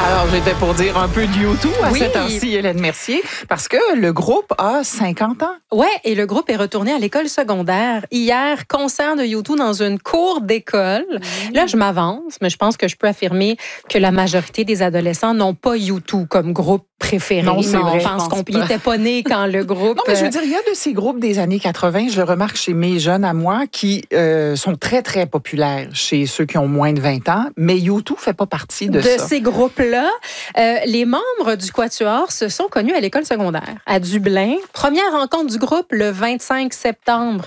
Alors, j'étais pour dire un peu de YouTube à cette heure-ci, Hélène Mercier, parce que le groupe a 50 ans. Ouais, et le groupe est retourné à l'école secondaire. Hier, concert de YouTube dans une cour d'école. Là, je m'avance, mais je pense que je peux affirmer que la majorité des adolescents n'ont pas YouTube comme groupe préféré. Non, c'est vrai. Je pense qu'on n'était pas né quand le groupe... Non, mais je veux dire, il y a de ces groupes des années 80, je le remarque chez mes jeunes à moi, qui sont très, très populaires chez ceux qui ont moins de 20 ans, mais YouTube fait pas partie de ça. De ces groupes-là, les membres du Quatuor se sont connus à l'école secondaire, à Dublin. Première rencontre du groupe le 25 septembre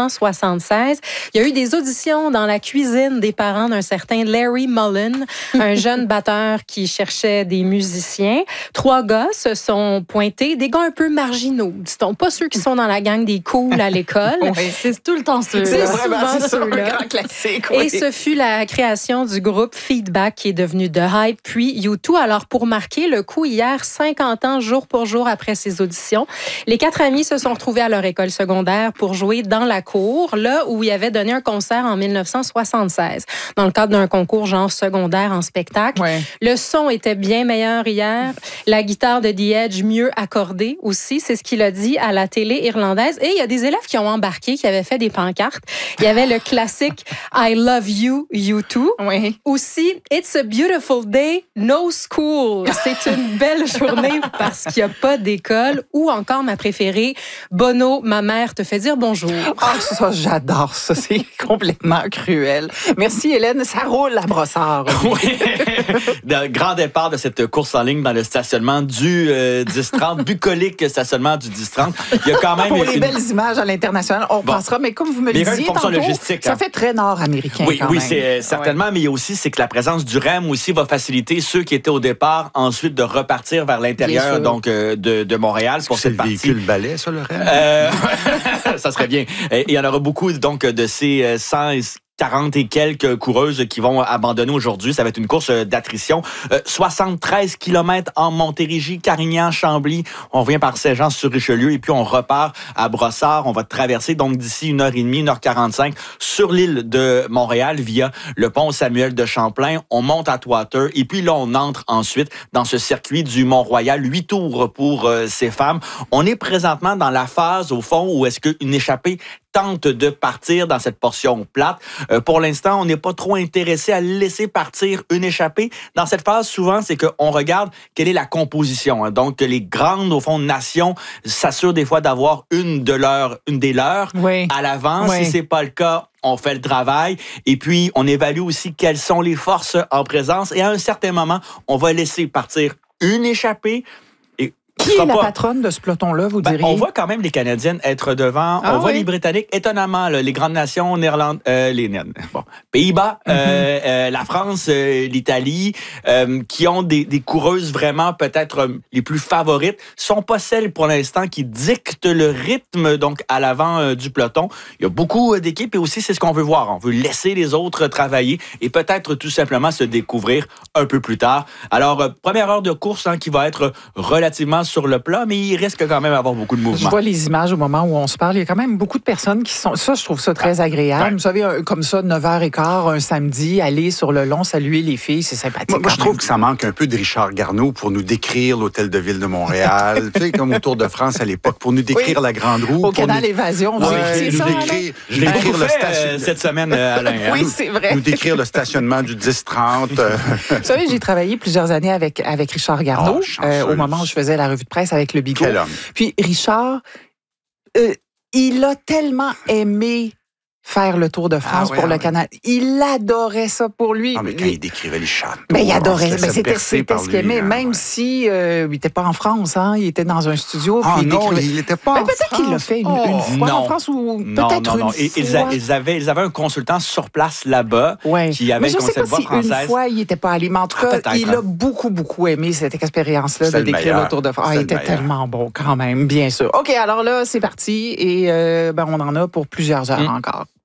1976. Il y a eu des auditions dans la cuisine des parents d'un certain Larry Mullen, un jeune batteur qui cherchait des musiciens. 3 gars se sont pointés, des gars un peu marginaux, dit-on, pas ceux qui sont dans la gang des cools à l'école. Oui, c'est tout le temps ceux-là. C'est souvent c'est ceux-là. un grand classique. Et Oui. ce fut la création du groupe Feedback qui est devenu The Hype, puis U2. Alors, pour marquer le coup, hier, 50 ans, jour pour jour après ces auditions, les 4 amis se sont retrouvés à leur école secondaire pour jouer dans la cour, là où ils avaient donné un concert en 1976, dans le cadre d'un concours genre secondaire en spectacle. Ouais. Le son était bien meilleur hier. La guitare de The Edge mieux accordée aussi, c'est ce qu'il a dit à la télé irlandaise. Et il y a des élèves qui ont embarqué, qui avaient fait des pancartes. Il y avait le classique I Love You, U2. Oui. Aussi, It's a beautiful day, no school. C'est une belle journée parce qu'il n'y a pas d'école. Ou encore ma préférée, Bono, ma mère te fait dire bonjour. Ah, ça, j'adore ça. C'est complètement cruel. Merci, Hélène. Ça roule à Brossard. Oui. Le grand départ de cette course en ligne dans le stationnement du 10-30, bucolique stationnement du 10-30. Il y a quand même Pour les belles images à l'international, on passera, mais comme vous me le Mais il y a une disiez fonction tantôt, logistique, ça hein. fait très nord-américain Oui, quand oui, même. c'est certainement, mais il y a aussi, c'est que la présence du REM aussi va faciliter ceux qui étaient au départ, ensuite de repartir vers l'intérieur donc de Montréal. Pour C'est cette le véhicule partie. balai, ça, le REM? Ça serait bien. Et il y en aura beaucoup donc de ces 140 et quelques coureuses qui vont abandonner aujourd'hui. Ça va être une course d'attrition. 73 km en Montérégie, Carignan, Chambly. On revient par Saint-Jean-sur-Richelieu et puis on repart à Brossard. On va traverser donc d'ici 1h30, 1h45 sur l'île de Montréal via le pont Samuel de Champlain. On monte à Atwater et puis là, on entre ensuite dans ce circuit du Mont-Royal. 8 tours pour ces femmes. On est présentement dans la phase, au fond, où est-ce qu'une échappée tente de partir dans cette portion plate. Pour l'instant, on n'est pas trop intéressé à laisser partir une échappée. Dans cette phase, souvent, c'est qu'on regarde quelle est la composition. Hein. Donc, les grandes, au fond, nations s'assurent des fois d'avoir une des leurs Oui. à l'avant. Oui. Si c'est pas le cas, on fait le travail. Et puis, on évalue aussi quelles sont les forces en présence. Et à un certain moment, on va laisser partir une échappée. Qui est la patronne de ce peloton-là, vous diriez? On voit quand même les Canadiennes être devant. On voit les Britanniques, étonnamment, là, les grandes nations, Pays-Bas, la France, l'Italie, qui ont des coureuses vraiment peut-être les plus favorites, sont pas celles pour l'instant qui dictent le rythme donc à l'avant du peloton. Il y a beaucoup d'équipes et aussi c'est ce qu'on veut voir. On veut laisser les autres travailler et peut-être tout simplement se découvrir un peu plus tard. Alors, première heure de course qui va être relativement sur le plat, mais il risque quand même d'avoir beaucoup de mouvements. Je vois les images au moment où on se parle. Il y a quand même beaucoup de personnes qui sont... Ça, je trouve ça très agréable. Ouais. Vous savez, comme ça, 9h15, un samedi, aller sur le long, saluer les filles, c'est sympathique. Moi, je trouve que ça manque un peu de Richard Garneau pour nous décrire l'hôtel de ville de Montréal, tu sais, comme au Tour de France à l'époque, pour nous décrire la Grande Roue. Au canal Évasion, vous écrivez ça, Alain? Je l'ai beaucoup fait cette semaine, Alain. Oui, c'est vrai. Nous décrire le stationnement du 10-30. Vous savez, j'ai travaillé plusieurs années avec Richard Garneau, au moment où je faisais la revue de presse avec le Bigot. Quel homme. Puis Richard, il a tellement aimé faire le Tour de France pour le canal. Il adorait ça pour lui. Ah, mais quand il décrivait les châteaux... Ben, il adorait. on se laissait C'était bercer par ce qu'il lui, aimait, hein, même ouais. si il n'était pas en France. Il était dans un studio. Ah puis non, il n'était pas en peut-être France. qu'il l'a fait une fois en France ou peut-être une fois. Ils avaient un consultant sur place là-bas qui avait mais je ne sais pas si française. une fois, il n'était pas allé. Mais en tout cas, il a beaucoup aimé cette expérience-là de décrire le Tour de France. Il était tellement bon quand même, bien sûr. OK, alors là, c'est parti et on en a pour plusieurs heures encore.